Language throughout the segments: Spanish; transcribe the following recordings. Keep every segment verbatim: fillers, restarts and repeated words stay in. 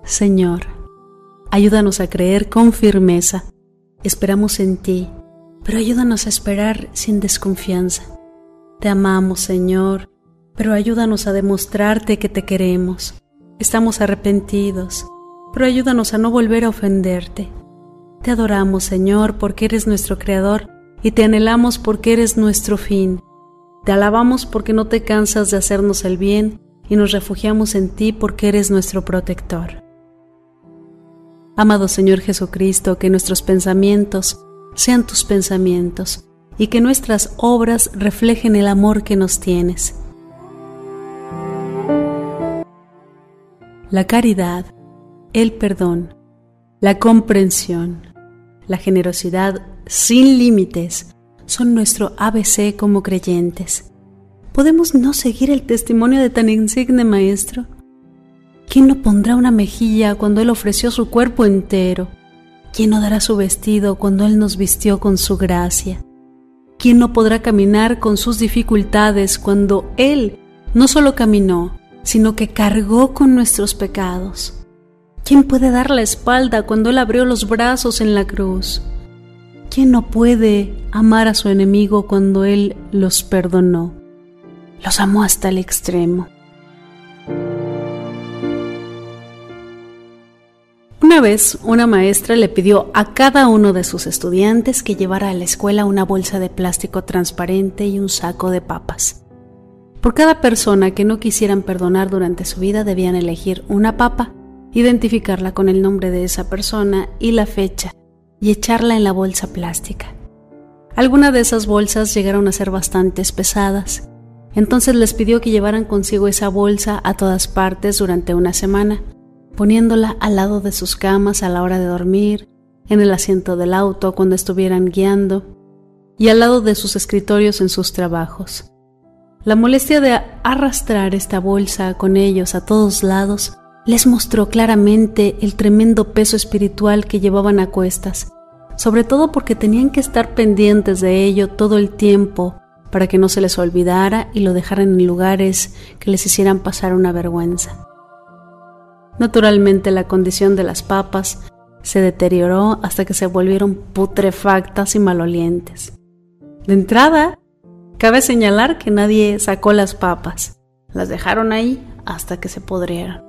Señor, ayúdanos a creer con firmeza. Esperamos en ti, pero ayúdanos a esperar sin desconfianza. Te amamos, Señor, pero ayúdanos a demostrarte que te queremos. Estamos arrepentidos, pero ayúdanos a no volver a ofenderte. Te adoramos, Señor, porque eres nuestro Creador y te anhelamos porque eres nuestro fin. Te alabamos porque no te cansas de hacernos el bien y nos refugiamos en ti porque eres nuestro protector. Amado Señor Jesucristo, que nuestros pensamientos sean tus pensamientos y que nuestras obras reflejen el amor que nos tienes. La caridad, el perdón, la comprensión, la generosidad sin límites son nuestro A B C como creyentes. ¿Podemos no seguir el testimonio de tan insigne Maestro? ¿Quién no pondrá una mejilla cuando Él ofreció su cuerpo entero? ¿Quién no dará su vestido cuando Él nos vistió con su gracia? ¿Quién no podrá caminar con sus dificultades cuando Él no solo caminó, sino que cargó con nuestros pecados? ¿Quién puede dar la espalda cuando Él abrió los brazos en la cruz? ¿Quién no puede amar a su enemigo cuando Él los perdonó? Los amó hasta el extremo. Una vez, una maestra le pidió a cada uno de sus estudiantes que llevara a la escuela una bolsa de plástico transparente y un saco de papas. Por cada persona que no quisieran perdonar durante su vida debían elegir una papa, identificarla con el nombre de esa persona y la fecha, y echarla en la bolsa plástica. Algunas de esas bolsas llegaron a ser bastante pesadas, entonces les pidió que llevaran consigo esa bolsa a todas partes durante una semana, poniéndola al lado de sus camas a la hora de dormir, en el asiento del auto cuando estuvieran guiando y al lado de sus escritorios en sus trabajos. La molestia de arrastrar esta bolsa con ellos a todos lados les mostró claramente el tremendo peso espiritual que llevaban a cuestas, sobre todo porque tenían que estar pendientes de ello todo el tiempo para que no se les olvidara y lo dejaran en lugares que les hicieran pasar una vergüenza. Naturalmente, la condición de las papas se deterioró hasta que se volvieron putrefactas y malolientes. De entrada, cabe señalar que nadie sacó las papas, las dejaron ahí hasta que se podrieron.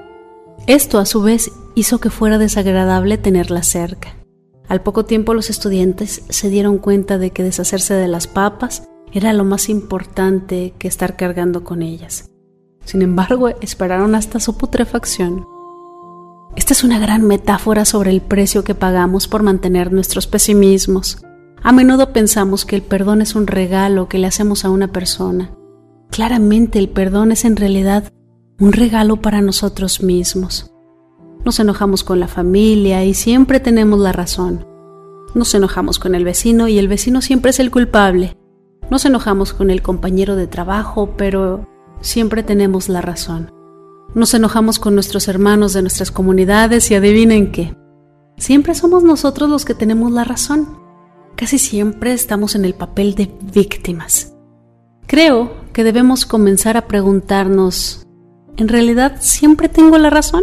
Esto, a su vez, hizo que fuera desagradable tenerlas cerca. Al poco tiempo, los estudiantes se dieron cuenta de que deshacerse de las papas era lo más importante que estar cargando con ellas. Sin embargo, esperaron hasta su putrefacción. Esta es una gran metáfora sobre el precio que pagamos por mantener nuestros pesimismos. A menudo pensamos que el perdón es un regalo que le hacemos a una persona. Claramente, el perdón es en realidad un regalo para nosotros mismos. Nos enojamos con la familia y siempre tenemos la razón. Nos enojamos con el vecino y el vecino siempre es el culpable. Nos enojamos con el compañero de trabajo, pero siempre tenemos la razón. Nos enojamos con nuestros hermanos de nuestras comunidades y adivinen qué. Siempre somos nosotros los que tenemos la razón. Casi siempre estamos en el papel de víctimas. Creo que debemos comenzar a preguntarnos, ¿en realidad siempre tengo la razón?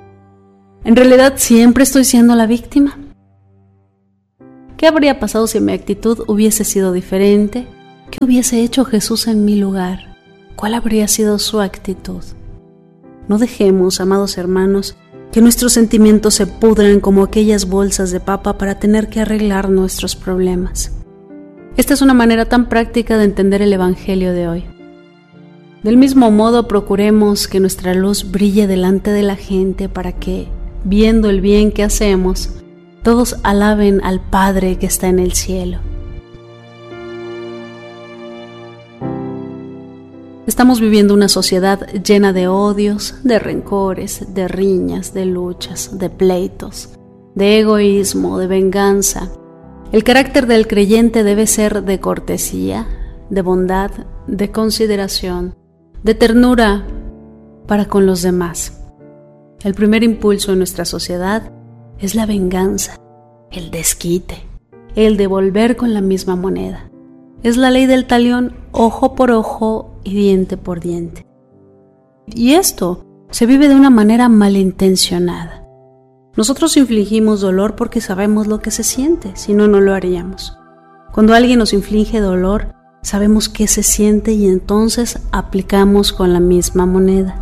¿En realidad siempre estoy siendo la víctima? ¿Qué habría pasado si mi actitud hubiese sido diferente? ¿Qué hubiese hecho Jesús en mi lugar? ¿Cuál habría sido su actitud? No dejemos, amados hermanos, que nuestros sentimientos se pudran como aquellas bolsas de papa para tener que arreglar nuestros problemas. Esta es una manera tan práctica de entender el Evangelio de hoy. Del mismo modo, procuremos que nuestra luz brille delante de la gente para que, viendo el bien que hacemos, todos alaben al Padre que está en el cielo. Estamos viviendo una sociedad llena de odios, de rencores, de riñas, de luchas, de pleitos, de egoísmo, de venganza. El carácter del creyente debe ser de cortesía, de bondad, de consideración, de ternura para con los demás. El primer impulso en nuestra sociedad es la venganza, el desquite, el devolver con la misma moneda. Es la ley del talión, ojo por ojo y diente por diente. Y esto se vive de una manera malintencionada. Nosotros infligimos dolor porque sabemos lo que se siente, si no, no lo haríamos. Cuando alguien nos inflige dolor, sabemos qué se siente y entonces aplicamos con la misma moneda.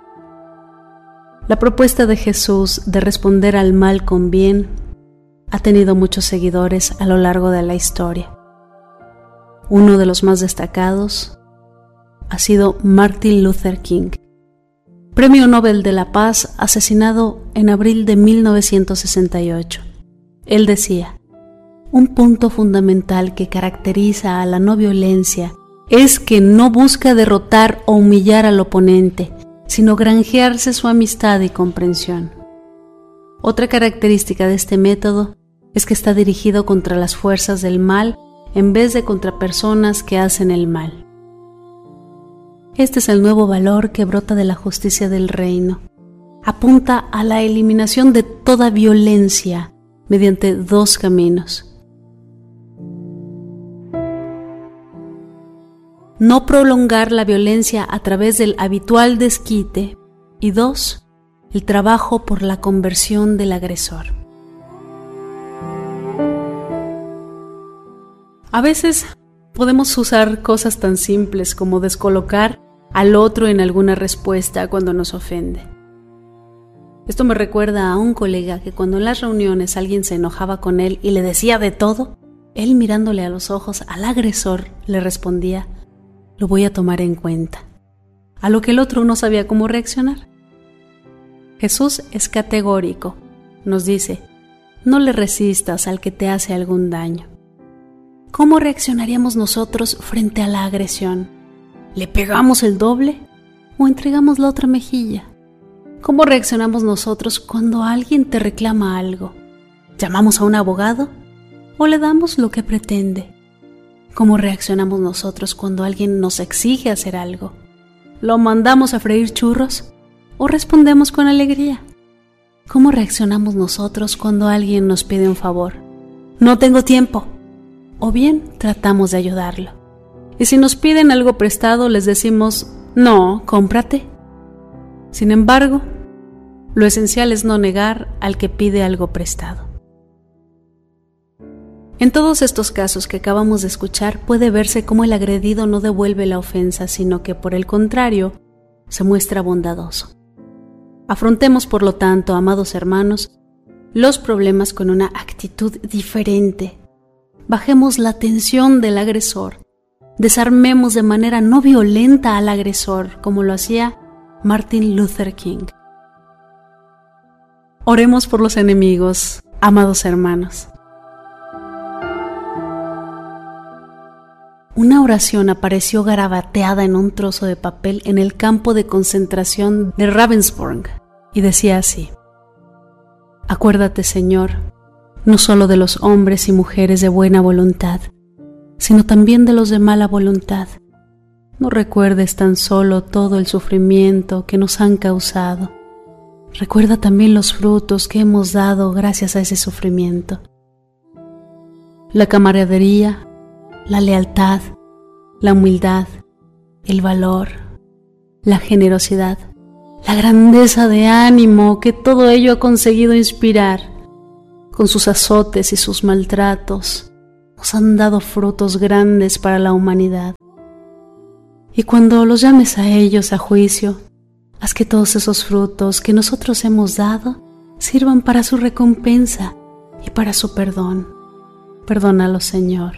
La propuesta de Jesús de responder al mal con bien ha tenido muchos seguidores a lo largo de la historia. Uno de los más destacados ha sido Martin Luther King, Premio Nobel de la Paz, asesinado en abril de mil novecientos sesenta y ocho. Él decía: un punto fundamental que caracteriza a la no violencia es que no busca derrotar o humillar al oponente, sino granjearse su amistad y comprensión. Otra característica de este método es que está dirigido contra las fuerzas del mal en vez de contra personas que hacen el mal. Este es el nuevo valor que brota de la justicia del reino. Apunta a la eliminación de toda violencia mediante dos caminos. No prolongar la violencia a través del habitual desquite, y dos, el trabajo por la conversión del agresor. A veces podemos usar cosas tan simples como descolocar al otro en alguna respuesta cuando nos ofende. Esto me recuerda a un colega que cuando en las reuniones alguien se enojaba con él y le decía de todo, él mirándole a los ojos al agresor le respondía: lo voy a tomar en cuenta, a lo que el otro no sabía cómo reaccionar. Jesús es categórico, nos dice: no le resistas al que te hace algún daño. ¿Cómo reaccionaríamos nosotros frente a la agresión? ¿Le pegamos el doble o entregamos la otra mejilla? ¿Cómo reaccionamos nosotros cuando alguien te reclama algo? ¿Llamamos a un abogado o le damos lo que pretende? ¿Cómo reaccionamos nosotros cuando alguien nos exige hacer algo? ¿Lo mandamos a freír churros o respondemos con alegría? ¿Cómo reaccionamos nosotros cuando alguien nos pide un favor? No tengo tiempo. O bien tratamos de ayudarlo. Y si nos piden algo prestado, les decimos: no, cómprate. Sin embargo, lo esencial es no negar al que pide algo prestado. En todos estos casos que acabamos de escuchar, puede verse cómo el agredido no devuelve la ofensa, sino que, por el contrario, se muestra bondadoso. Afrontemos, por lo tanto, amados hermanos, los problemas con una actitud diferente. Bajemos la tensión del agresor. Desarmemos de manera no violenta al agresor, como lo hacía Martin Luther King. Oremos por los enemigos, amados hermanos. Una oración apareció garabateada en un trozo de papel en el campo de concentración de Ravensbrück y decía así: acuérdate, Señor, no solo de los hombres y mujeres de buena voluntad, sino también de los de mala voluntad. No recuerdes tan solo todo el sufrimiento que nos han causado. Recuerda también los frutos que hemos dado gracias a ese sufrimiento. La camaradería, la lealtad, la humildad, el valor, la generosidad, la grandeza de ánimo que todo ello ha conseguido inspirar. Con sus azotes y sus maltratos, nos han dado frutos grandes para la humanidad. Y cuando los llames a ellos a juicio, haz que todos esos frutos que nosotros hemos dado sirvan para su recompensa y para su perdón. Perdónalos, Señor.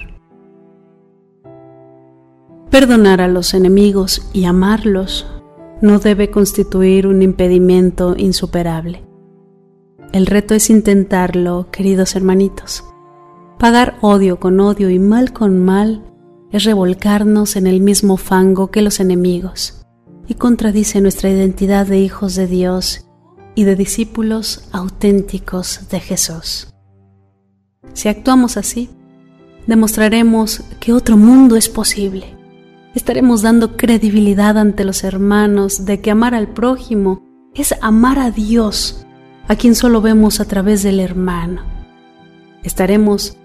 Perdonar a los enemigos y amarlos no debe constituir un impedimento insuperable. El reto es intentarlo, queridos hermanitos. Pagar odio con odio y mal con mal es revolcarnos en el mismo fango que los enemigos y contradice nuestra identidad de hijos de Dios y de discípulos auténticos de Jesús. Si actuamos así, demostraremos que otro mundo es posible. Estaremos dando credibilidad ante los hermanos de que amar al prójimo es amar a Dios, a quien solo vemos a través del hermano. Estaremos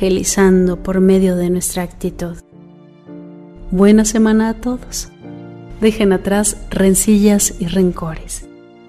evangelizando por medio de nuestra actitud. Buena semana a todos. dejen atrás rencillas y rencores.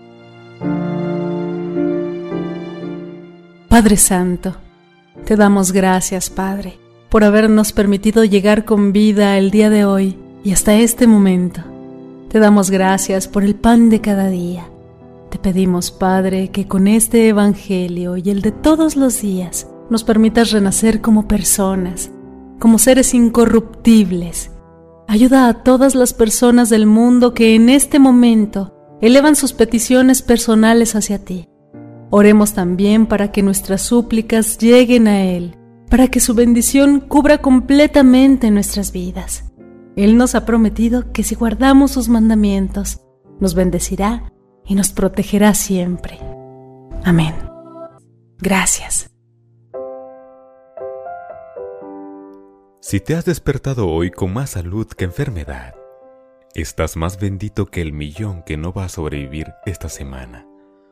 Padre Santo, te damos gracias, Padre, por habernos permitido llegar con vida el día de hoy y hasta este momento. Te damos gracias por el pan de cada día. Te pedimos, Padre, que con este Evangelio y el de todos los días nos permitas renacer como personas, como seres incorruptibles. Ayuda a todas las personas del mundo que en este momento elevan sus peticiones personales hacia ti. Oremos también para que nuestras súplicas lleguen a Él, para que su bendición cubra completamente nuestras vidas. Él nos ha prometido que si guardamos sus mandamientos, nos bendecirá y nos protegerá siempre. Amén. Gracias. Si te has despertado hoy con más salud que enfermedad, estás más bendito que el millón que no va a sobrevivir esta semana.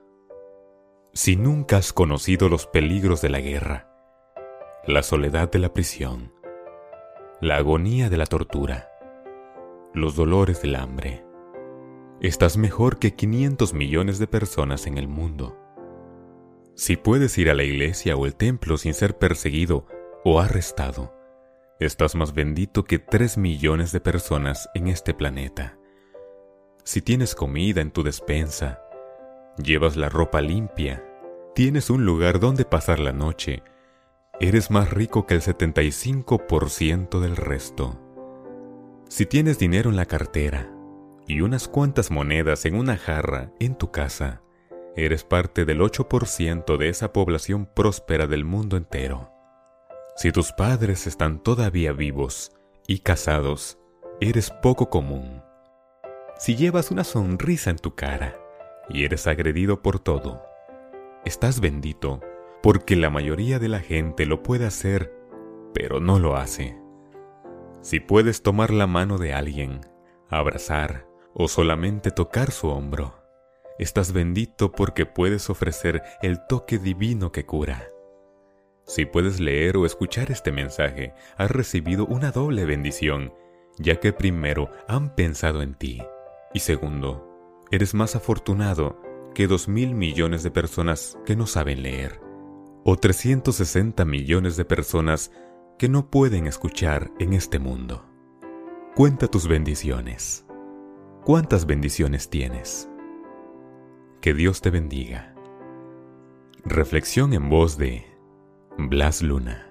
Si nunca has conocido los peligros de la guerra, la soledad de la prisión, la agonía de la tortura, los dolores del hambre, estás mejor que quinientos millones de personas en el mundo. Si puedes ir a la iglesia o el templo sin ser perseguido o arrestado, estás más bendito que tres millones de personas en este planeta. Si tienes comida en tu despensa, llevas la ropa limpia, tienes un lugar donde pasar la noche, eres más rico que el setenta y cinco por ciento del resto. Si tienes dinero en la cartera y unas cuantas monedas en una jarra en tu casa, eres parte del ocho por ciento de esa población próspera del mundo entero. Si tus padres están todavía vivos y casados, eres poco común. Si llevas una sonrisa en tu cara y eres agredido por todo, estás bendito porque la mayoría de la gente lo puede hacer, pero no lo hace. Si puedes tomar la mano de alguien, abrazar o solamente tocar su hombro, estás bendito porque puedes ofrecer el toque divino que cura. Si puedes leer o escuchar este mensaje, has recibido una doble bendición, ya que primero han pensado en ti, y segundo, eres más afortunado que dos mil millones de personas que no saben leer, o trescientos sesenta millones de personas que no pueden escuchar en este mundo. Cuenta tus bendiciones. ¿Cuántas bendiciones tienes? Que Dios te bendiga. Reflexión en voz de Blas Luna.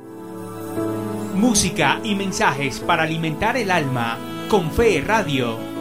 Música y mensajes para alimentar el alma con Fe Radio.